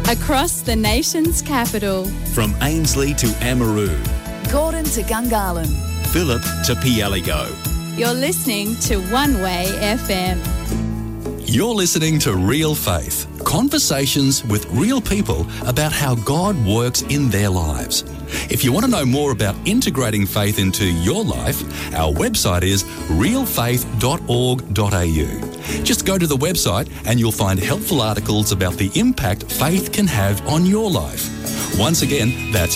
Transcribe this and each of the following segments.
Across the nation's capital. From Ainslie to Amaroo. Gordon to Gungahlin. Phillip to Pialligo. You're listening to One Way FM. You're listening to Real Faith. Conversations with real people about how God works in their lives. If you want to know more about integrating faith into your life, our website is realfaith.org.au. Just go to the website and you'll find helpful articles about the impact faith can have on your life. Once again, that's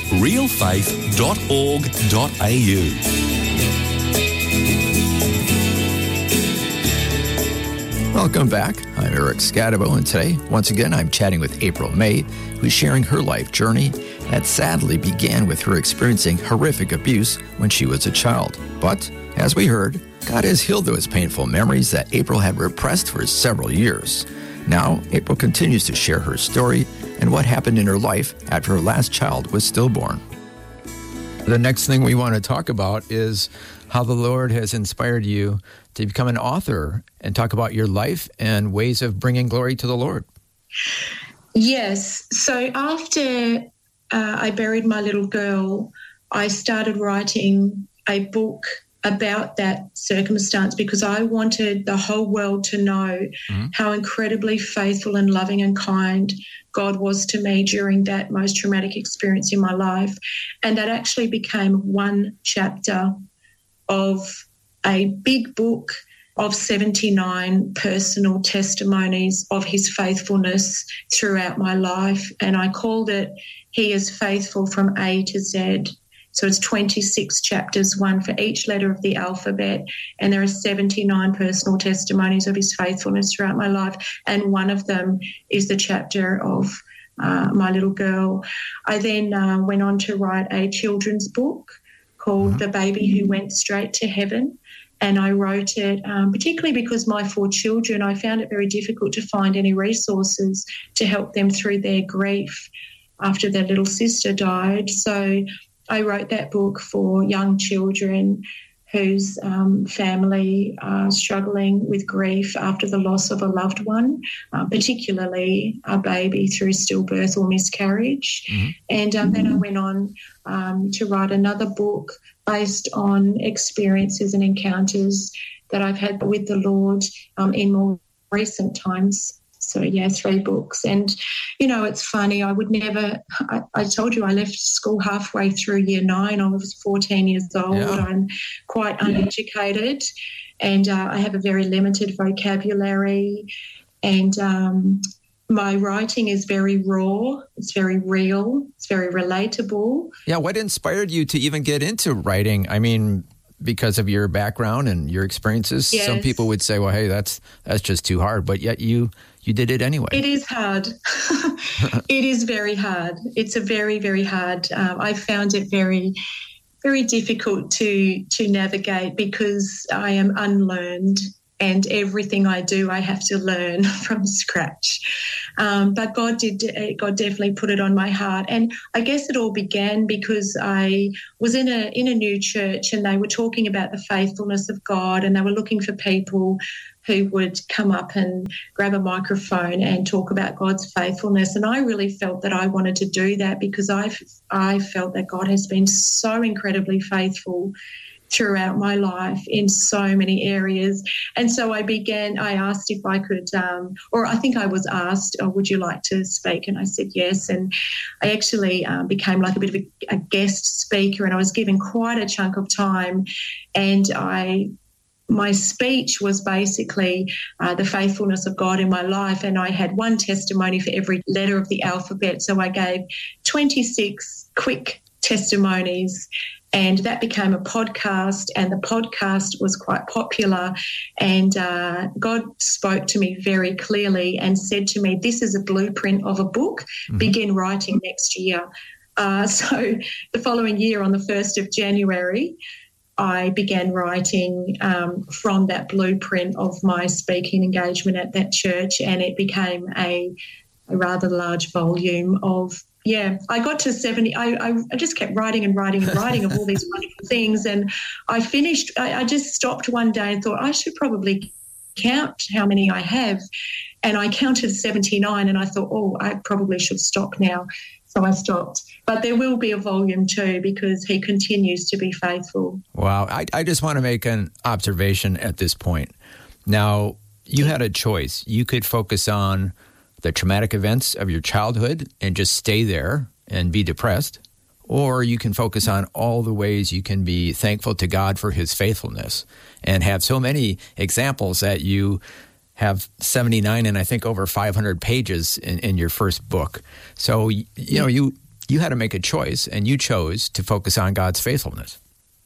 realfaith.org.au. Welcome back. I'm Eric Scadabo, and today, once again, I'm chatting with April May, who's sharing her life journey that sadly began with her experiencing horrific abuse when she was a child. But, as we heard, God has healed those painful memories that April had repressed for several years. Now, April continues to share her story and what happened in her life after her last child was stillborn. The next thing we want to talk about is how the Lord has inspired you to become an author and talk about your life and ways of bringing glory to the Lord. Yes. So after I buried my little girl, I started writing a book about that circumstance because I wanted the whole world to know how incredibly faithful and loving and kind God was to me during that most traumatic experience in my life. And that actually became one chapter of a big book of 79 personal testimonies of his faithfulness throughout my life. And I called it He is Faithful from A to Z. So it's 26 chapters, one for each letter of the alphabet, and there are 79 personal testimonies of his faithfulness throughout my life, and one of them is the chapter of my little girl. I then went on to write a children's book called The Baby Who Went Straight to Heaven, and I wrote it particularly because my 4 children, I found it very difficult to find any resources to help them through their grief after their little sister died. So I wrote that book for young children whose family are struggling with grief after the loss of a loved one, particularly a baby through stillbirth or miscarriage. And then I went on to write another book based on experiences and encounters that I've had with the Lord in more recent times. So, 3 books. And, you know, it's funny, I would never, I told you I left school halfway through year 9. I was 14 years old. Yeah. I'm quite uneducated and I have a very limited vocabulary and my writing is very raw. It's very real. It's very relatable. Yeah, what inspired you to even get into writing? I mean, because of your background and your experiences, yes. Some people would say, well, hey, that's just too hard, but yet you did it anyway. It is hard. It is very hard. It's a very, very hard. I found it very, very difficult to navigate because I am unlearned and everything I do I have to learn from scratch. But God definitely put it on my heart. And I guess it all began because I was in a new church and they were talking about the faithfulness of God and they were looking for people who would come up and grab a microphone and talk about God's faithfulness. And I really felt that I wanted to do that because I felt that God has been so incredibly faithful throughout my life in so many areas. And so I asked if I could, or I think I was asked, would you like to speak? And I said yes. And I actually became like a bit of a guest speaker and I was given quite a chunk of time. And my speech was basically the faithfulness of God in my life, and I had one testimony for every letter of the alphabet. So I gave 26 quick testimonies, and that became a podcast, and the podcast was quite popular. And God spoke to me very clearly and said to me, this is a blueprint of a book. Begin writing next year. So the following year, on the 1st of January, I began writing from that blueprint of my speaking engagement at that church, and it became a rather large volume of, I got to 70. I just kept writing and writing and writing of all these wonderful things, and I finished. I just stopped one day and thought I should probably count how many I have. And I counted 79 and I thought, oh, I probably should stop now. So I stopped. But there will be a volume 2 because he continues to be faithful. Wow. I just want to make an observation at this point. Now, you had a choice. You could focus on the traumatic events of your childhood and just stay there and be depressed, or you can focus on all the ways you can be thankful to God for his faithfulness and have so many examples that you have 79 and I think over 500 pages in your first book. So, you had to make a choice, and you chose to focus on God's faithfulness.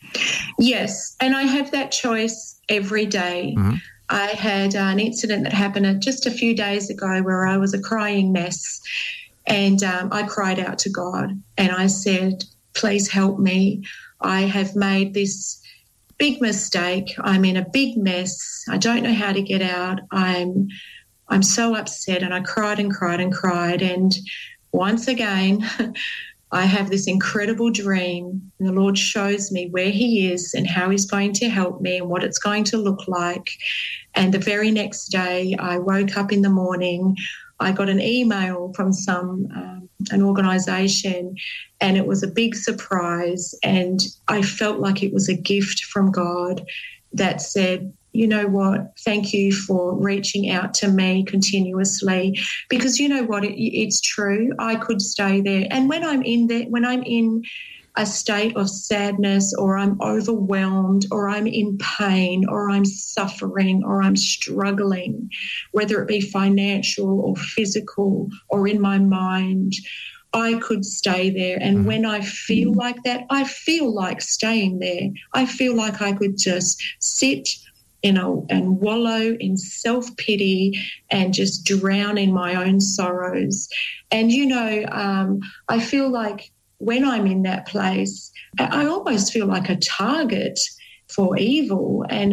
Yes, and I have that choice every day. Mm-hmm. I had an incident that happened just a few days ago where I was a crying mess, and I cried out to God and I said, please help me. I have made this big mistake. I'm in a big mess. I don't know how to get out. I'm so upset, and I cried and cried and cried. And once again, I have this incredible dream, and the Lord shows me where he is and how he's going to help me and what it's going to look like. And the very next day, I woke up in the morning, I got an email from an organisation, and it was a big surprise, and I felt like it was a gift from God that said, you know what, thank you for reaching out to me continuously, because you know what, it's true. I could stay there. And when I'm in a state of sadness, or I'm overwhelmed, or I'm in pain, or I'm suffering, or I'm struggling, whether it be financial or physical or in my mind, I could stay there. And when I feel like that, I feel like staying there. I feel like I could just sit and wallow in self-pity and just drown in my own sorrows. And, I feel like when I'm in that place, I almost feel like a target for evil. And,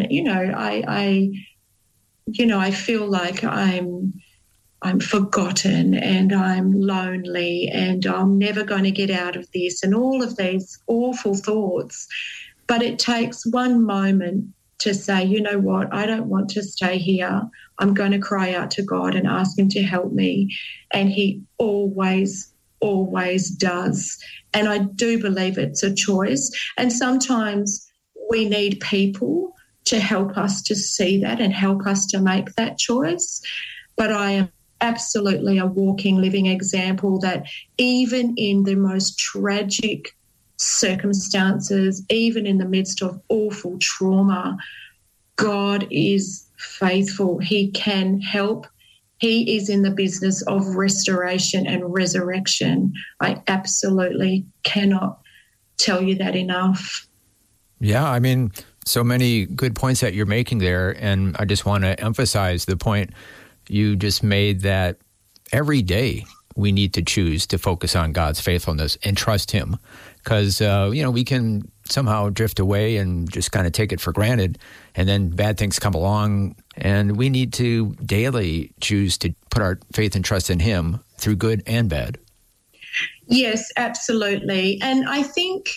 I feel like I'm forgotten, and I'm lonely, and I'm never going to get out of this, and all of these awful thoughts. But it takes one moment to say, you know what, I don't want to stay here. I'm going to cry out to God and ask him to help me. And he always does. And I do believe it's a choice. And sometimes we need people to help us to see that and help us to make that choice. But I am absolutely a walking, living example that even in the most tragic circumstances, even in the midst of awful trauma, God is faithful. He can help. He is in the business of restoration and resurrection. I absolutely cannot tell you that enough. Yeah, I mean, so many good points that you're making there, and I just want to emphasize the point you just made that every day we need to choose to focus on God's faithfulness and trust him, because, we can somehow drift away and just kind of take it for granted, and then bad things come along, and we need to daily choose to put our faith and trust in him through good and bad. Yes, absolutely. And I think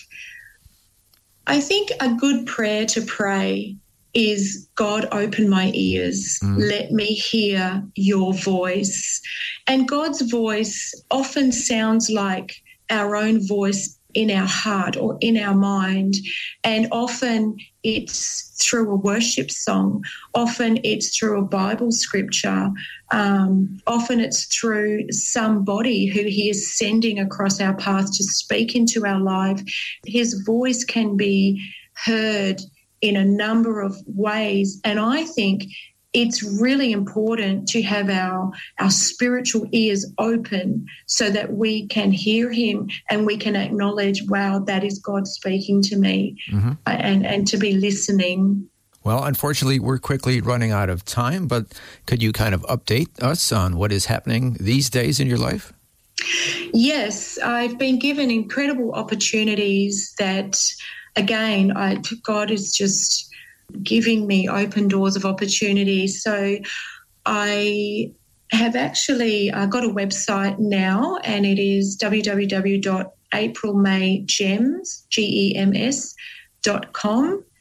a good prayer to pray is, God, open my ears. Let me hear your voice. And God's voice often sounds like our own voice in our heart or in our mind. And often it's through a worship song. Often it's through a Bible scripture. Often it's through somebody who he is sending across our path to speak into our life. His voice can be heard in a number of ways. And I think it's really important to have our spiritual ears open so that we can hear him and we can acknowledge, wow, that is God speaking to me, and to be listening. Well, unfortunately, we're quickly running out of time, but could you kind of update us on what is happening these days in your life? Yes, I've been given incredible opportunities that, again, God is just giving me open doors of opportunity. So I have actually got a website now, and it is www.aprilmaygems.com.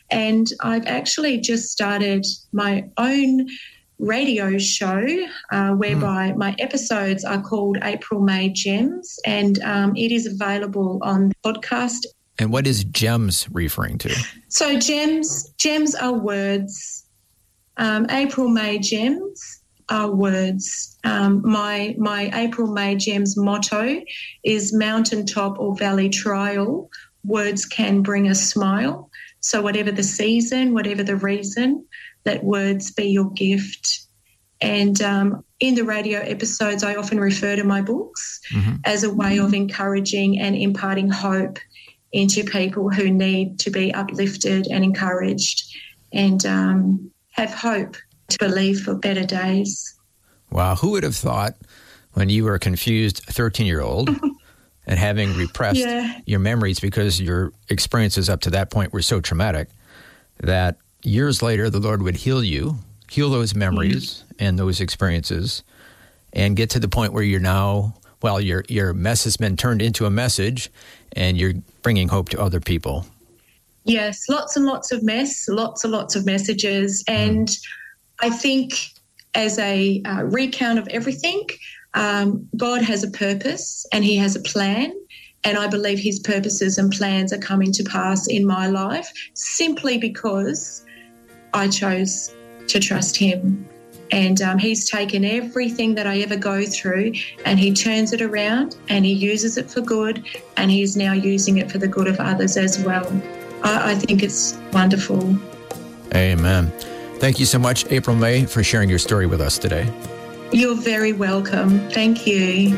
And I've actually just started my own radio show whereby my episodes are called April, May Gems, and it is available on podcast. And what is gems referring to? So gems are words. April, May Gems are words. My April, May Gems motto is mountaintop or valley trial, words can bring a smile. So whatever the season, whatever the reason, let words be your gift. And in the radio episodes, I often refer to my books as a way of encouraging and imparting hope into people who need to be uplifted and encouraged and have hope to believe for better days. Wow, who would have thought when you were a confused 13-year-old and having repressed your memories because your experiences up to that point were so traumatic that years later the Lord would heal those memories and those experiences and get to the point where you're now, well, your mess has been turned into a message and you're bringing hope to other people. Yes, lots and lots of mess, lots and lots of messages. And I think as a recount of everything, God has a purpose and he has a plan. And I believe his purposes and plans are coming to pass in my life simply because I chose to trust him. And he's taken everything that I ever go through and he turns it around and he uses it for good and he's now using it for the good of others as well. I think it's wonderful. Amen. Thank you so much, April May, for sharing your story with us today. You're very welcome. Thank you.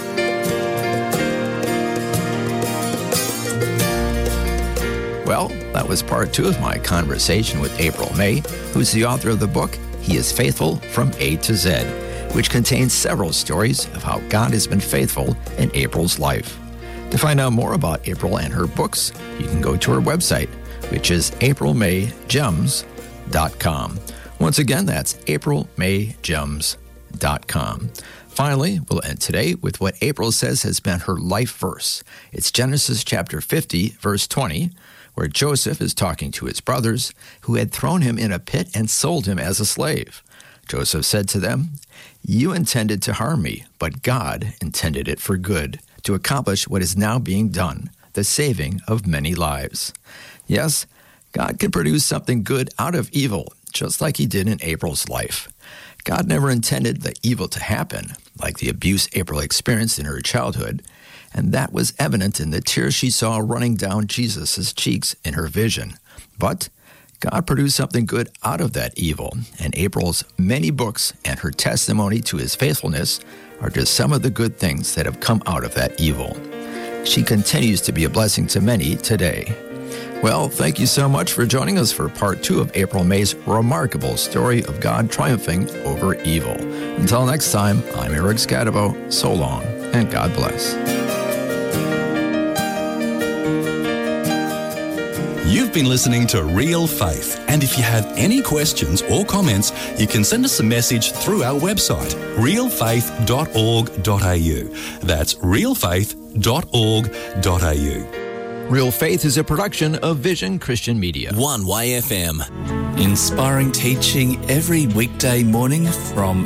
Well, that was part 2 of my conversation with April May, who's the author of the book, He is Faithful from A to Z, which contains several stories of how God has been faithful in April's life. To find out more about April and her books, you can go to her website, which is aprilmaygems.com. Once again, that's aprilmaygems.com. Finally, we'll end today with what April says has been her life verse. It's Genesis chapter 50, verse 20, where Joseph is talking to his brothers who had thrown him in a pit and sold him as a slave. Joseph said to them, "You intended to harm me, but God intended it for good, to accomplish what is now being done, the saving of many lives." Yes, God can produce something good out of evil, just like he did in April's life. God never intended the evil to happen, like the abuse April experienced in her childhood, and that was evident in the tears she saw running down Jesus' cheeks in her vision. But God produced something good out of that evil, and April's many books and her testimony to his faithfulness are just some of the good things that have come out of that evil. She continues to be a blessing to many today. Well, thank you so much for joining us for part 2 of April May's remarkable story of God triumphing over evil. Until next time, I'm Eric Scadabo. So long, and God bless. You've been listening to Real Faith, and if you have any questions or comments, you can send us a message through our website, realfaith.org.au. That's realfaith.org.au. Real Faith is a production of Vision Christian Media. 1YFM. Inspiring teaching every weekday morning from